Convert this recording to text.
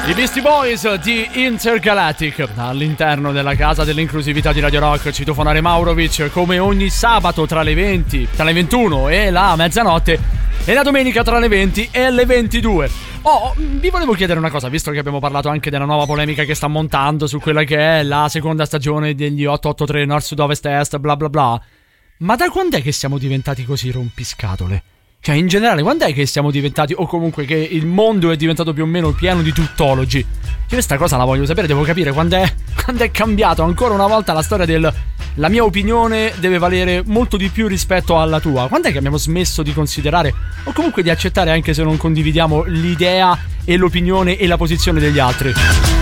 I Beastie Boys di Intergalactic all'interno della casa dell'inclusività di Radio Rock. Citofonare Maurovic come ogni sabato tra le 21 e la mezzanotte e la domenica tra le 20 e le 22. Vi volevo chiedere una cosa, visto che abbiamo parlato anche della nuova polemica che sta montando su quella che è la seconda stagione degli 883 Nord, Sud, Ovest, Est, bla bla bla. Ma da quando è che siamo diventati così rompiscatole? Cioè, in generale, quando è che siamo diventati, o comunque che il mondo è diventato più o meno pieno di tuttologi? Io questa cosa la voglio sapere, devo capire quando è cambiato ancora una volta la storia del la mia opinione deve valere molto di più rispetto alla tua. Quando è che abbiamo smesso di considerare, o comunque di accettare, anche se non condividiamo l'idea e l'opinione e la posizione degli altri?